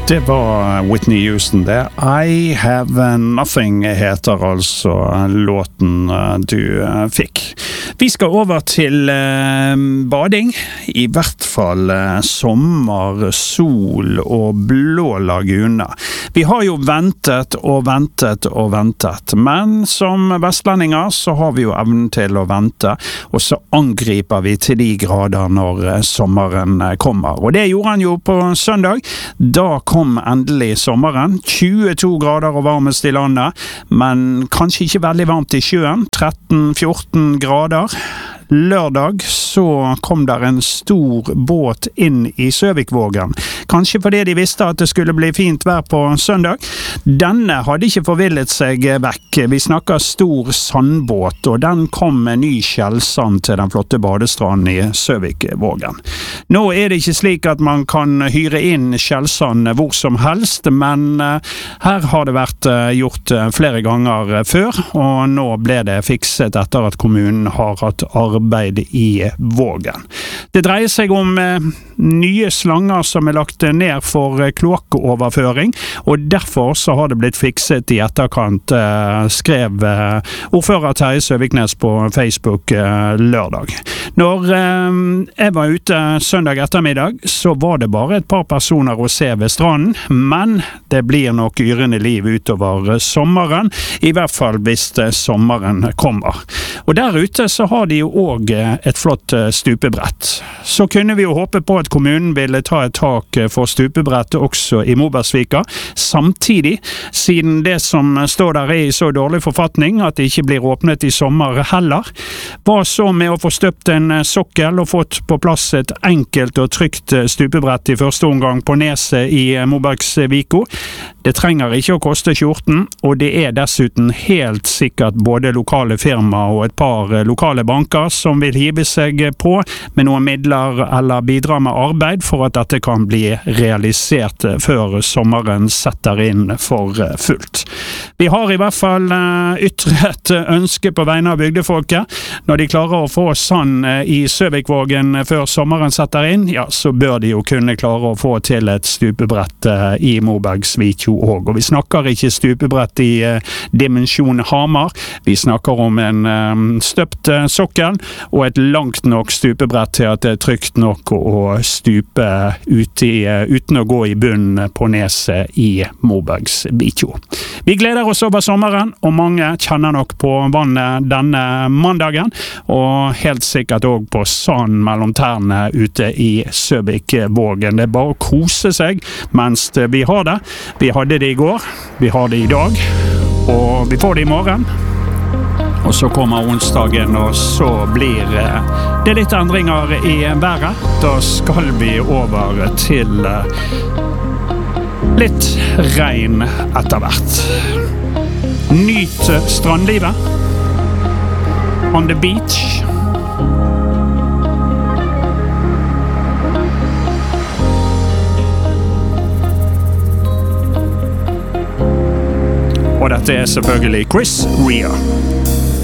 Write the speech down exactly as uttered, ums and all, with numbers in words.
Det var Whitney Houston det. I Have Nothing heter altså låten du fikk. Vi skal over til eh, bading, i hvert fall eh, sommer, sol og blå lagune. Vi har jo ventet og ventet og ventet, men som vestlendinger så har vi jo evnen til å vente, og så angriper vi til de grader når eh, sommeren kommer. Og det gjorde han jo på søndag. Da kom endelig sommeren. tjueto grader og varmest i landet, men kanskje ikke veldig varmt i sjøen. tretten fjorten grader. Lørdag så kom der en stor båt inn i Søvikvågen. Kanskje fordi de visste at det skulle bli fint vær på søndag. Denne hadde ikke forvillet seg vekk. Vi snakker stor sandbåt, og den kom med ny skjellsand til den flotte badestranden i Søvikvågen. Nå er det ikke slik at man kan hyre inn skjellsand hvor som helst, men her har det vært gjort flere ganger før, og nå ble det fikset etter at kommunen har hatt arbeid arbeid i Vågen. Det dreier seg om eh, nye slanger som er lagt ned for eh, kloakkoverføring, og derfor så har det blitt fikset i etterkant, eh, skrev eh, ordfører Terje Søviknes på Facebook eh, lørdag. Når eh, jeg var ute søndag ettermiddag, så var det bare et par personer å se ved stranden, men det blir nok yrende liv utover sommeren, i hvert fall hvis sommeren kommer. Og der ute så har de jo og et flott stupebrett. Så kunne vi jo håpe på at kommunen ville ta et tak for stupebrettet også i Mobergsvika, samtidig, siden det som står der er i så dårlig forfatning at det ikke blir åpnet i sommer heller. Hva så med å få støpt en sokkel og fått på plass et enkelt og trygt stupebrett i første omgang på Neset i Mobergsvika? Det trenger ikke å koste skjorten, og det er dessuten helt sikkert både lokale firma og et par lokale banker som vil hive seg på med noen midler eller bidra med arbeid for at dette kan bli realisert før sommeren setter inn for fullt. Vi har i hvert fall ytret ønske på vegne av bygdefolket. Når de klarer å få sand i Søvikvågen før sommeren setter inn, ja, så bør de jo kunne klare å få til et stupebrett i Mobergsvika òg. Og vi snakker ikke stupebrett i dimensjon Hamar. Vi snakker om en støpt sokkel og et langt nok stupebrett til at det er trygt nok å stupe ut i, uten å gå i bunnen på Neset i Mobergsvika. Vi gleder oss over sommeren, og mange kjenner nok på vannet denne mandagen, og helt sikkert også på sand mellom tærne ute i Søvikvågen. Det er bare å kose seg mens vi har det. Vi hadde det i går, vi har det i dag, og vi får det i morgen. Og så kommer onsdagen, og så blir det litt endringer i været. Da skal vi over til litt regn etter hvert. Nyt strandlivet. On the beach. Og dette er selvfølgelig Chris Rea.